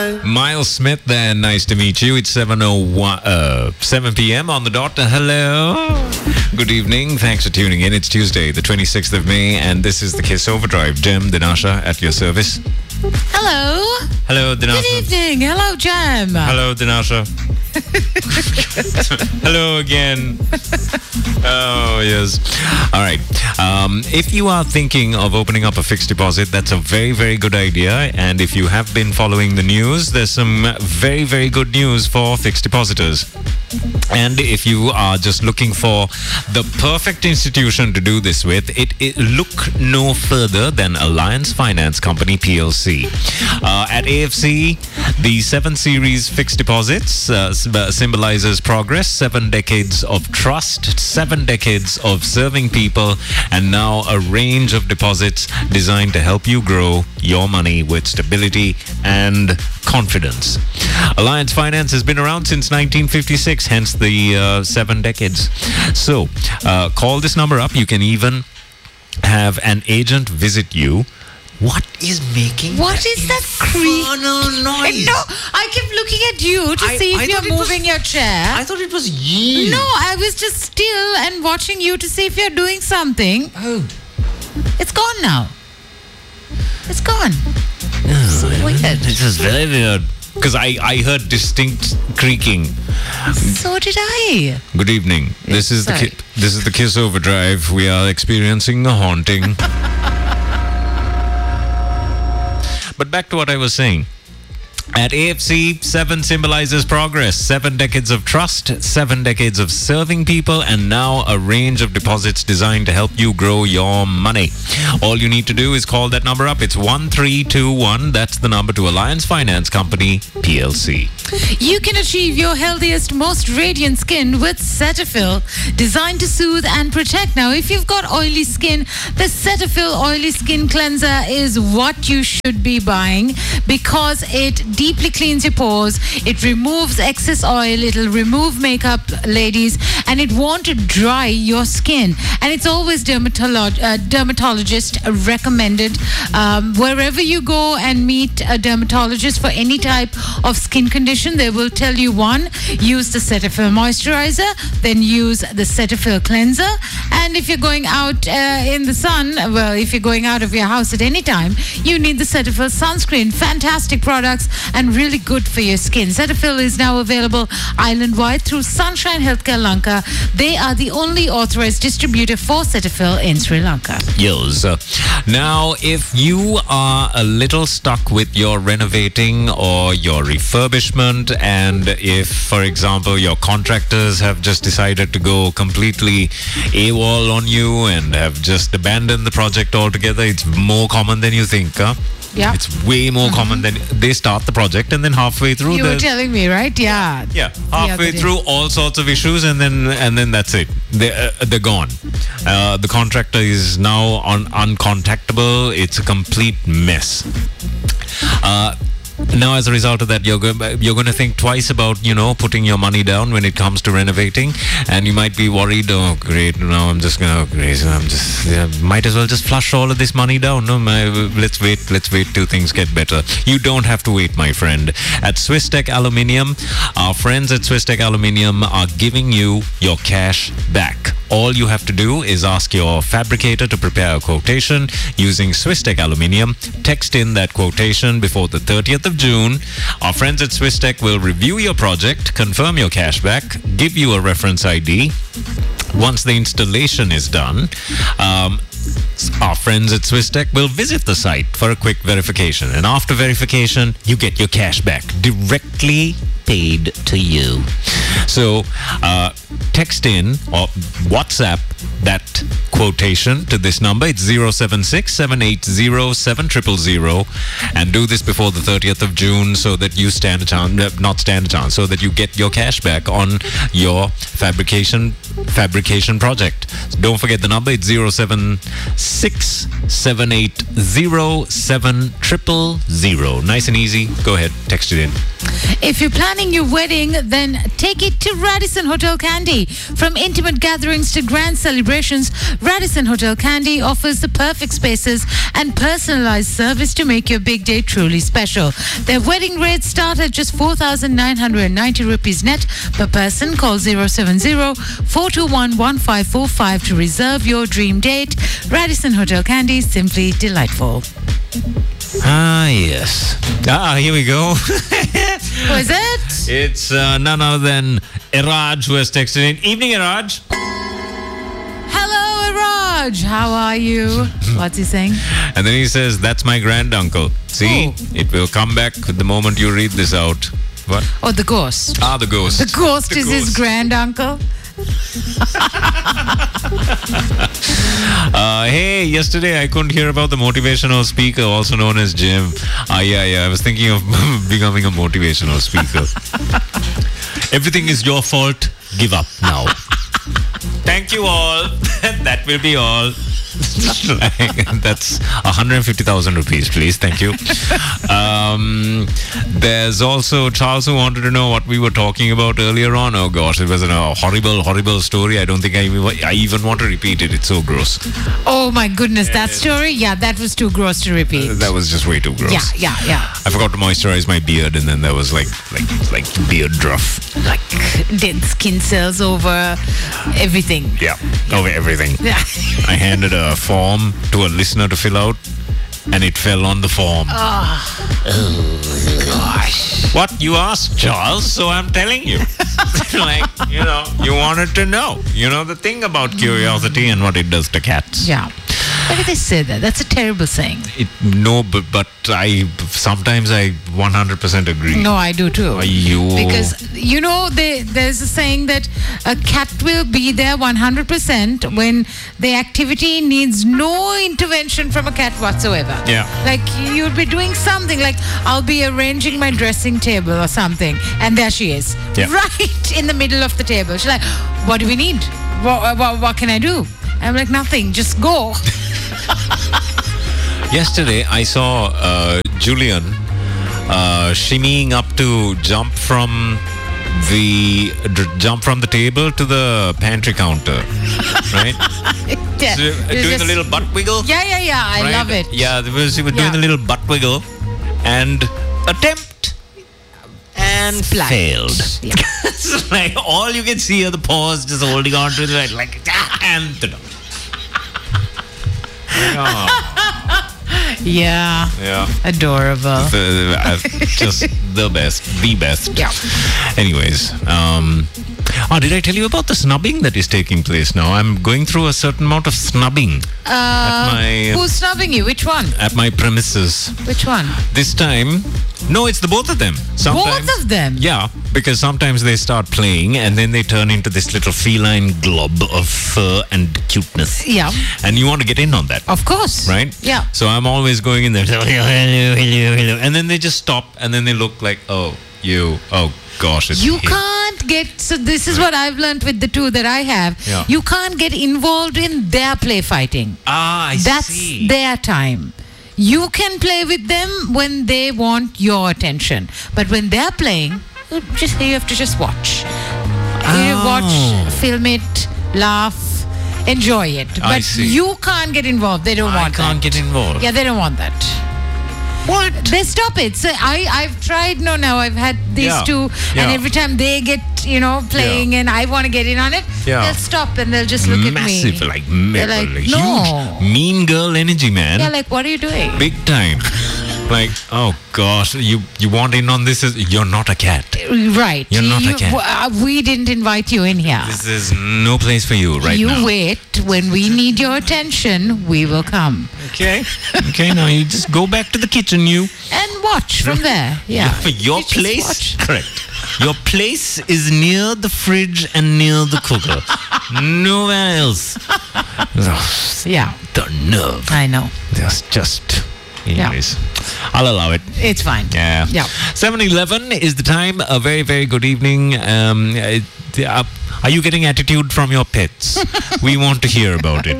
Miles Smith there, nice to meet you. It's 7 p.m. on the dot. Hello. Good evening. Thanks for tuning in. It's Tuesday, the 26th of May, and this is the Kiss Overdrive. Jem Dinasha at your service. Hello. Hello, Dinasha. Good evening. Hello, Jem. Hello, Dinasha. Hello again. Oh, yes. All right. If you are thinking of opening up a fixed deposit, that's a very, very good idea. And if you have been following the news, there's some very, very good news for fixed depositors. And if you are just looking for the perfect institution to do this with, it look no further than Alliance Finance Company PLC. At AFC, the 7 Series fixed deposits symbolizes progress, 7 decades of trust, 7 decades of serving people, and now a range of deposits designed to help you grow your money with stability and confidence. Alliance Finance has been around since 1956, hence the 7 decades. So, call this number up. You can even have an agent visit you. What is making What is that creak? noise? No, I kept looking at you to see if you're moving your chair. I thought it was you. No, I was just still and watching you to see if you're doing something. Oh. It's gone now. It's gone. So weird. This is very weird. Because I heard distinct creaking. So did I. Good evening. This is sorry. this is the Kiss Overdrive. We are experiencing the haunting. But back to what I was saying. At AFC, 7 symbolizes progress, 7 decades of trust, 7 decades of serving people, and now a range of deposits designed to help you grow your money. All you need to do is call that number up. It's 1321. That's the number to Alliance Finance Company, PLC. You can achieve your healthiest, most radiant skin with Cetaphil, designed to soothe and protect. Now, if you've got oily skin, the Cetaphil Oily Skin Cleanser is what you should be buying because it deeply cleans your pores, it removes excess oil, it'll remove makeup, ladies, and it won't dry your skin. And it's always dermatologist recommended. Wherever you go and meet a dermatologist for any type of skin condition, they will tell you, 1, use the Cetaphil moisturizer, then use the Cetaphil cleanser. And if you're going out in the sun, well, if you're going out of your house at any time, you need the Cetaphil sunscreen. Fantastic products and really good for your skin. Cetaphil is now available island-wide through Sunshine Healthcare Lanka. They are the only authorized distributor for Cetaphil in Sri Lanka. Yes. Now, if you are a little stuck with your renovating or your refurbishment, and if, for example, your contractors have just decided to go completely AWOL on you and have just abandoned the project altogether, it's more common than you think, huh? Yeah. It's way more common than they start the project and then halfway through You were telling me, right? Yeah. yeah, halfway through all sorts of issues, and then that's it. They're gone. The contractor is now uncontactable. It's a complete mess. Now, as a result of that, you're going to think twice about, putting your money down when it comes to renovating, and you might be worried. Oh, great! Now I'm just might as well just flush all of this money down. No, let's wait till things get better. You don't have to wait, my friend. At Swisstech Aluminium, our friends at Swisstech Aluminium are giving you your cash back. All you have to do is ask your fabricator to prepare a quotation using Swisstech Aluminium. Text in that quotation before the 30th of June. Our friends at Swisstech will review your project, confirm your cashback, give you a reference ID. Once the installation is done, our friends at Swisstech will visit the site for a quick verification. And after verification, you get your cash back directly paid to you. So text in or WhatsApp that quotation to this number. It's 076-780-7000, and do this before the 30th of June so that you so that you get your cash back on your fabrication project. So don't forget the number. It's 076-780-7000. Nice and easy. Go ahead, text it in. If you're planning your wedding, then take it to Radisson Hotel Kandy. From intimate gatherings to grand celebrations, celebrations, Radisson Hotel Kandy offers the perfect spaces and personalized service to make your big day truly special. Their wedding rates start at just 4,990 rupees net per person. Call 070-421-1545 to reserve your dream date. Radisson Hotel Kandy, simply delightful. Ah, yes. Here we go. Who is it? It's none other than Iraj who has texted in. Evening, Iraj. Hello, Raj. How are you? What's he saying? And then he says, that's my granduncle. See, Oh. it will come back the moment you read this out. What? Oh, the ghost. The ghost. The ghost The is his ghost. granduncle. Hey, yesterday I couldn't hear about the motivational speaker, also known as Jim. Yeah. I was thinking of becoming a motivational speaker. Everything is your fault. Give up now. Thank you all. That will be all. That's 150,000 rupees, please. Thank you. There's also Charles who wanted to know what we were talking about earlier on. Oh gosh, it was a horrible story. I don't think I even want to repeat it. It's so gross. Oh my goodness, that story? Yeah, that was too gross to repeat. That was just way too gross. Yeah. I forgot to moisturize my beard, and then there was like beard druff. Like dead skin cells over everything. Yeah, over everything. Yeah. I handed a form to a listener to fill out, and it fell on the form. Oh gosh. What you asked, Charles? So I'm telling you. You wanted to know. You know the thing about curiosity and what it does to cats. Yeah. Why did they say that? That's a terrible saying. But I sometimes I 100% agree. No, I do too. You Because there's a saying that a cat will be there 100% when the activity needs no intervention from a cat whatsoever. Yeah. Like you'd be doing something, like I'll be arranging my dressing table or something, and there she is, Yeah. right in the middle of the table. She's like, "What do we need? What can I do?" I'm like, "Nothing. Just go." Yesterday I saw Julian shimmying up to jump from the table to the pantry counter, right? Yeah. So, You're doing just- the little butt wiggle. Yeah. I right? love it. Yeah, he was doing Yeah. the little butt wiggle and attempt and Splat. failed. Yeah. It's like all you can see are the paws just holding on to it, like and the dog. Yeah. Yeah. Adorable. Just the best. Yeah. Anyways, did I tell you about the snubbing that is taking place now? I'm going through a certain amount of snubbing Who's snubbing you? Which one? at my premises. Which one? This time, no, it's the both of them. Sometimes, Both of them? Yeah, because sometimes they start playing and then they turn into this little feline glob of fur and cuteness. Yeah. And you want to get in on that. Of course. Right? Yeah. So I'm always going in there, hello. And then they just stop and then they look like, oh gosh. It's You him. can't get, so this is what I've learned with the two that I have. Yeah. You can't get involved in their play fighting. I That's see. their time. You can play with them when they want your attention. But when they're playing, you have to just watch. You Oh. watch, film it, laugh, enjoy it. I But see. you can't get involved. They don't I want can't that. get involved. Yeah, they don't want that. What? They stop it. So I've tried. Now I've had these Yeah. two, and Yeah. every time they get playing, and I want to get in on it, Yeah. they'll stop and they'll just look Massive, at me. like, They're like, huge, no. mean girl energy, man. Yeah, like, what are you doing? Big time. Like, oh gosh, you want in on this? You're not a cat. Right. You're not a cat. We didn't invite you in here. This is no place for you right you now. wait. When we need your attention, we will come. Okay. Okay, now you just go back to the kitchen, you. And watch from there. Yeah. Your You just place, watch. correct. Your place is near the fridge and near the cooker. Nowhere else. Oh, Yeah. the nerve. I know. Just. Anyways, I'll allow it. It's fine. Yeah. Yeah. 7:11 is the time. A very, very good evening. Are you getting attitude from your pets? We want to hear about it.